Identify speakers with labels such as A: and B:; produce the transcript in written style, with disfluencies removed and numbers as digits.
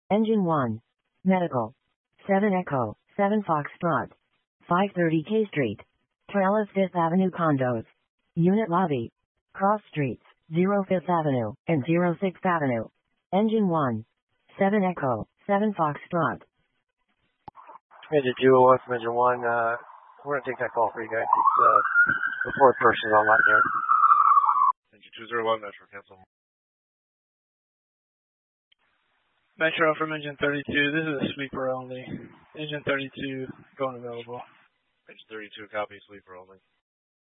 A: Engine 1. Medical. 7 Echo, 7 Foxtrot. 530 K Street. Trellis 5th Avenue Condos. Unit Lobby. Cross Streets, 0 5th Avenue, and 0 6th Avenue. Engine 1. 7 Echo, 7 Foxtrot.
B: Engine 201 from Engine 1, we're going to take that call for you guys. It's, the fourth person on that here.
C: Engine 201, Metro, cancel.
D: Metro from Engine 32, this is a sweeper only. Engine 32, going available.
C: Engine 32, copy, sleeper only.